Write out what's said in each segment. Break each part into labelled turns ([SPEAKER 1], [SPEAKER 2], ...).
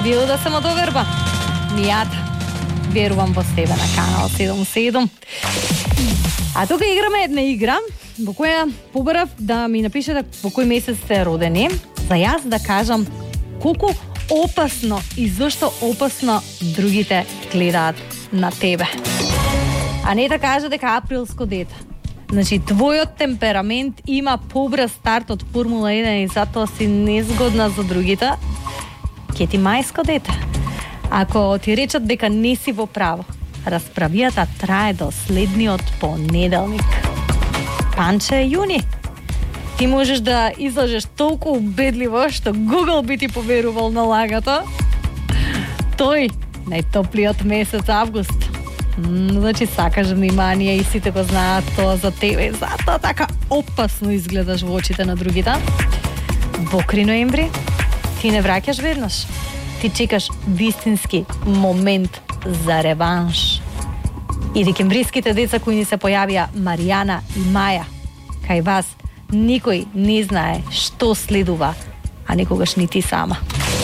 [SPEAKER 1] Било да се мо доверба. Мијата. Верувам во себе на канал 77. А тука играме една игра во која побарав да ми напишете во кој месец сте родени, за јас да кажам колку опасно и зашто опасно другите гледаат на тебе. А не да каже дека априлско дете. Значи, твојот темперамент има побрз старт од Формула 1 и затоа си незгодна за другите. Ке ти мајско дете. Ако ти речат дека не си во право, расправијата трае до следниот понеделник. Панче е јуни. Ти можеш да излажеш толку убедливо што Google би ти поверувал на лагата. Тој, најтоплиот месец август. Значи сакаш внимание и сите го знаат тоа за тебе. Затоа така опасно изгледаш во очите на другите. Бокри ноември, ти не враќаш веднаш. Ти чекаш вистински момент за реванш. И декембриските деца кои ни се појавија Маријана и Маја, кај вас никој не знае што следува, а никогаш ни ти сама.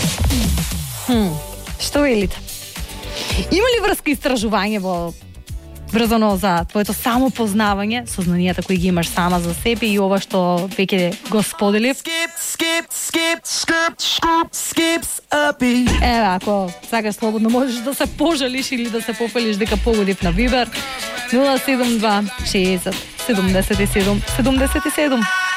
[SPEAKER 1] Што велите? Има ли врска истражување врзано за твоето самопознавање, сознанијата кои ги имаш сама за себе и ова што веќе го споделив? Еве, ако сакаш слободно можеш да се пожалиш или да се пофалиш дека погодив на Вибер 072 60 77 77.